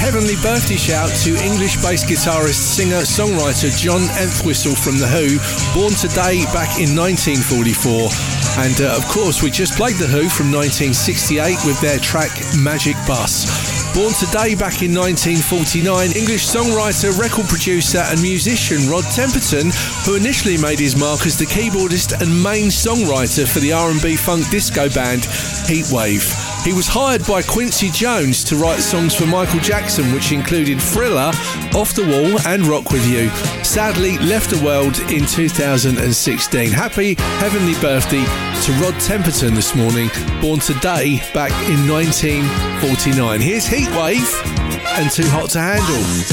heavenly birthday shout to English bass guitarist, singer, songwriter John Entwistle from The Who, born today back in 1944. And of course, we just played The Who from 1968 with their track Magic Bus. Born today back in 1949, English songwriter, record producer and musician Rod Temperton, who initially made his mark as the keyboardist and main songwriter for the R&B funk disco band Heatwave. He was hired by Quincy Jones to write songs for Michael Jackson, which included Thriller, Off the Wall and Rock With You. Sadly, left the world in 2016. Happy heavenly birthday to Rod Temperton this morning, born today back in 1949. Here's Heatwave and Too Hot to Handle.